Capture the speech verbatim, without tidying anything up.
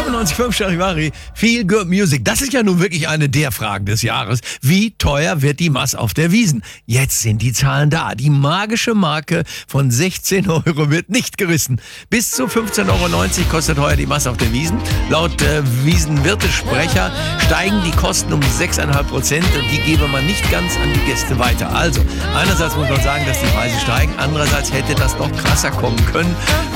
fünfundneunzig Komma fünf Charivari, Feel Good Music. Das ist ja nun wirklich eine der Fragen des Jahres. Wie teuer wird die Maß auf der Wiesn? Jetzt sind die Zahlen da. Die magische Marke von sechzehn Euro wird nicht gerissen. Bis zu fünfzehn Euro neunzig kostet heuer die Maß auf der Wiesn. Laut äh, Wiesn-Wirte-Sprecher steigen die Kosten um sechs Komma fünf Prozent und die gebe man nicht ganz an die Gäste weiter. Also, einerseits muss man sagen, dass die Preise steigen, andererseits hätte das noch krasser kommen können.